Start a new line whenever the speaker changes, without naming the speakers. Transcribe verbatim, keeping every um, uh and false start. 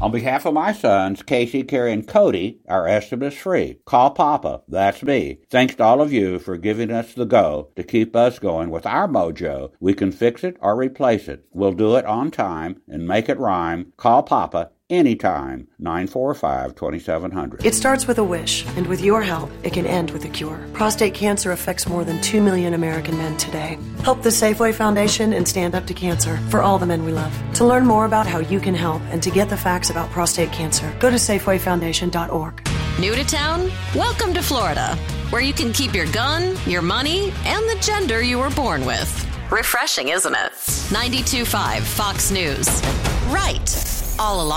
On behalf of my sons, Casey, Carrie, and Cody, our estimate is free. Call Papa, that's me. Thanks to all of you for giving us the go to keep us going with our mojo. We can fix it or replace it. We'll do it on time and make it rhyme. Call Papa anytime, nine four five, two seven zero zero.
It starts with a wish, and with your help, it can end with a cure. Prostate cancer affects more than two million American men today. Help the Safeway Foundation and Stand Up to Cancer for all the men we love. To learn more about how you can help and to get the facts about prostate cancer, go to safeway foundation dot org.
New to town? Welcome to Florida, where you can keep your gun, your money, and the gender you were born with. Refreshing, isn't it? ninety-two point five Fox News. Right. All along.